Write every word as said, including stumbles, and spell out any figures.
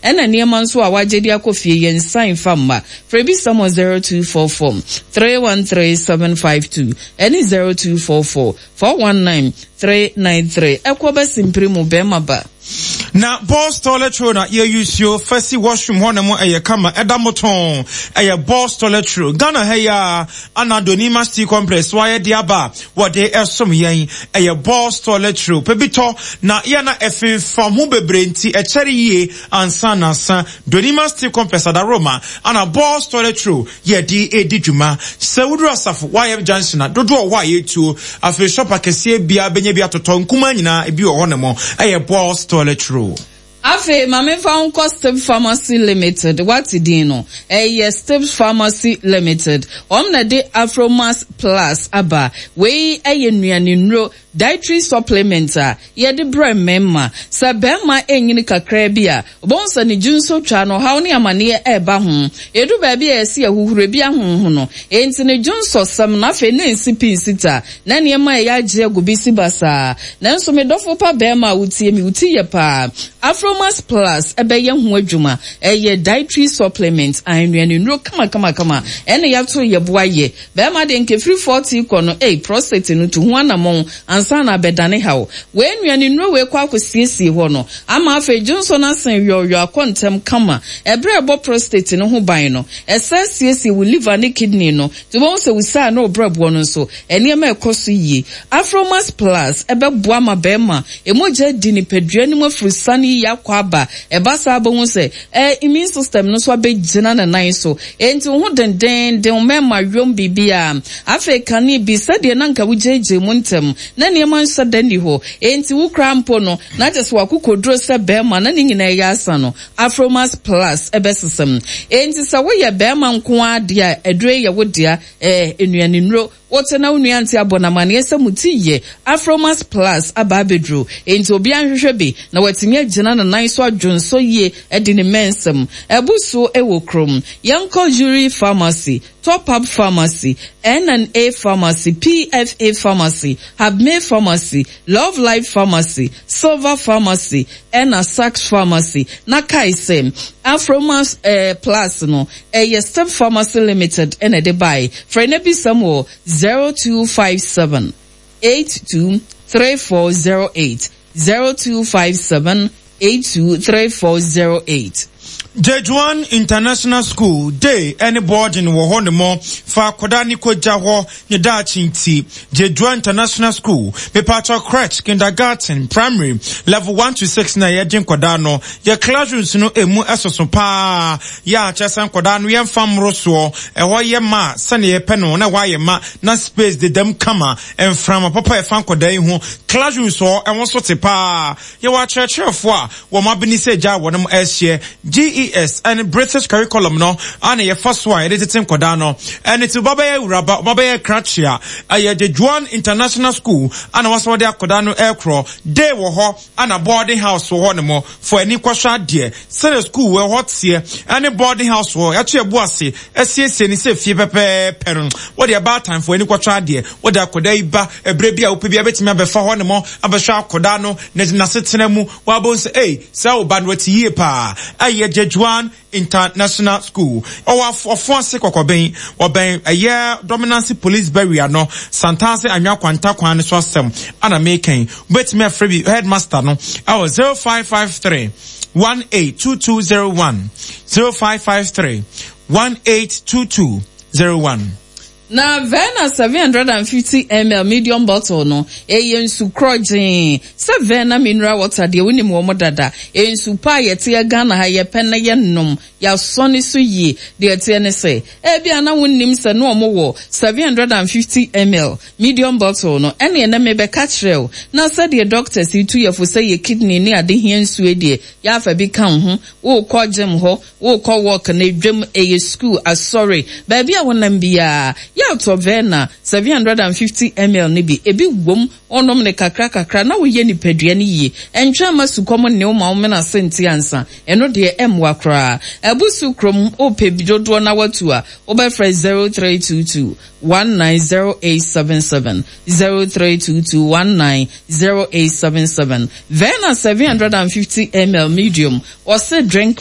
ena nneɛma nso a wagye di akofie yen sign famma frebi samo zero two four four three one three seven five two any zero two four four four one nine three nine three ekwoba simpri mu bema ba na boss toilet roll na ye use yo first washroom ho na mo eye kama eda moton eye boss toilet roll Ghana heya Anadonima Steel Complex why de aba what they esom yen eye boss toilet roll pebito na ye na efin fam ho bebre nti e chere ye ansa na san Donima Steel Complex ada Roma ana boss toilet roll ye di edi dwuma sewudu asafo why junction na dodo why ye tu afi shop akese bia benye bia toton kuma nyina ebi wo ho na mo eye boss toilet roll. Afe mame found Step Pharmacy Limited what dino eh Step Pharmacy Limited omna de Afromas Plus aba we eh nuane nro dietary supplements a ye de brand memma sa bema enyini kakra bia bonsa ni junso twa no haw ne amane e ba ho edu ba bia esi ahuhure bia ho no enti ne junso sam na fe ne nsipi nsita na ne ma ya gye agubisi basa na nso me dofo pa bema utie mi utie pa Afromas Plus ebe ye ho adwuma eye dietary supplements annuane nro kama kama kama ene yato ye boaye bema de nke free forty kono eh prostate no to ho anamon sana bedane hawo we nnuane nro we kwa akosiesie ho no ama afa Johnson asan yoyo akontem kama ebre ebo prostate no ho ban no esa siesie wo liver ne kidney no to bon se wisa na obrabo no so enema ekoso yi Afromas Plus ebe boa ma bema emoja di ni pedua ni mo frusani yakwa ba eba sa bo se eh immune system no so abegina na nan so enti ho denden den mema yom bibia afa kani bi sade na nka wujeje muntem na nneɛma nsa dani ho enti wo krampo no na just wakokodro se bema na nyina ya asa no Afromas Plus ebesesem enti sa wo ye bema nko ade a edure ye wo dia eh enuane nro wote na unuanti abonamane ese mutiye Afromas Plus ababedro enti obi anhwehwe bi na watimi agina na nan so adwonso ye edi ne mensem ebuso ewo krom yanko Jury Pharmacy, Top Up Pharmacy, N and A Pharmacy, P F A Pharmacy, Habme Pharmacy, Love Life Pharmacy, Silver Pharmacy, and Sax Pharmacy. Nakaisem Afromas eh, Plus no a Step Pharmacy Limited and a Dubai. Frenebi Samo zero two five seven eight two three four zero eight zero two five seven eight two three four zero eight. Jejuan International School day any board in Wohonemo fa kodani ko jaho ni da chinti Jejuan International School be part of crèche kindergarten primary level one to six na ye din kodano ye classrooms no emu esoso pa ya chesan kodano ye fam roso eho ye ma sane ye peno na wa ye ma na space de dem kama en from papa e fan kodai ho classrooms so e so te pa ye wa church fo a wo ma bini se ja wonam ehye G E S and British curriculum no and ye first one it is kodano and it's babaye uraba babaye krachia aye the Juan International School and was what they kodano aircraw day wo ho and a boarding house wo ho no for any kwasha de say school we hot here any boarding house wo ya che buase esiesie ni se fie pepe peron what the about time for any kwasha de what the kodai ba ebre bia ope bia betimi abefa ho no abehwa kodano ne na setena mu wa bon say eh say obanwati ye pa aye Juan International School. Or for Fonse Kokoben, or Ben, a year dominance police barrier no, Santase and Yakwanta Kwan Swasem, and a making. Wait me a free headmaster no, our zero five five three one eight two two zero one zero five five three one eight two two zero one. Na Vena seven hundred fifty milliliters medium bottle no eye nsu krojin se Vena mineral water de woni mo modada e nsu pa yete Ghana ha ye pen na ye nom ya soni so yi de te ne se e bia na wonnim se no mo wo seven hundred fifty milliliters medium bottle no ene na me be catch real na se de doctors itu ye fo se ye kidney ni ade hia nsu e de ya fa bi kan ho wo ko gym ho wo ko work na dwem e school asori ba bia wonam bia ya to Vena seven hundred fifty milliliters ni bi ebi wom onom ne kakra kakra na wo ye ni padua ni yi entwa masukom ne wo ma wo na senti ansa eno de emwa kra abusu krom ope bidodo na watu a wo be fresh zero three two two one nine zero eight seven seven zero three two two one nine zero eight seven seven Vena seven hundred fifty milliliters medium or say drink